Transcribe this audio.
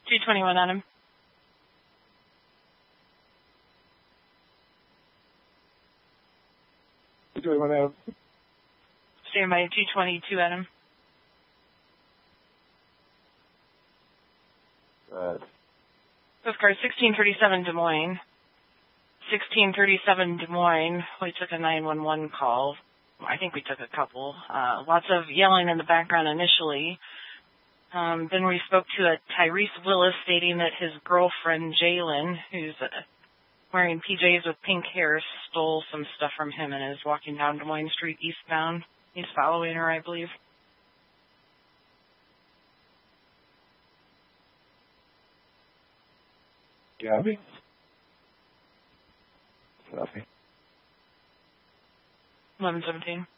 221 Adam. Stand by 222 Adam. Swift car 1637 Des Moines. 1637 Des Moines. We took a 911 call. I think we took a couple. Lots of yelling in the background initially. Then we spoke to a Tyrese Willis stating that his girlfriend, Jalen, who's wearing PJs with pink hair, stole some stuff from him and is walking down Des Moines Street eastbound. He's following her, I believe. Gabby? Copy. 1117.